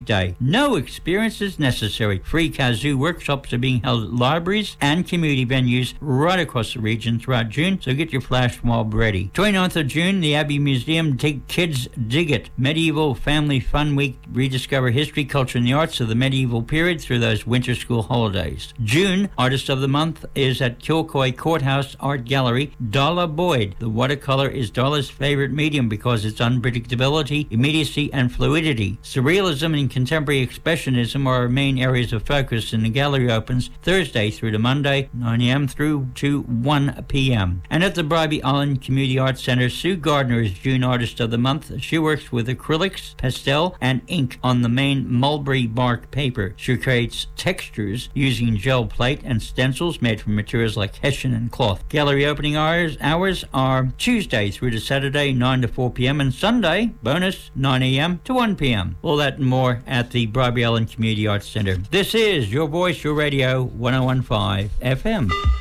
Day. No experience is necessary. Free kazoo workshops are being held at libraries and community venues right across the region throughout June, so get your flash mob ready. 29th of June, the Abbey Museum Kids Dig It. Medieval Family Fun Week. Rediscover history, culture, and the arts of the medieval period through those winter school holidays. June, Artist of the Month is at Kilcoy Courthouse Art Gallery. Darla Boyd. The watercolor is Darla's favorite medium because its unpredictability, immediacy, and fluidity. Surrealism and contemporary expressionism are our main areas of focus, and the gallery opens Thursday through to Monday, 9 a.m. through to 1 p.m. And at the Bribie Island Community Arts Center, Sue Gardner is June Artist of the Month. She works with acrylics, pastel, and ink on the main mulberry bark paper. She creates textures using gel plate and stencils made from materials like hessian and cloth. Gallery opening hours are Tuesday through to Saturday, 9 to 4 p.m. and Sunday, bonus, 9 a.m. to 1 p.m. All that and more at the Bribie Island Community Arts Center. This is Your Voice, Your Radio, 101.5 FM.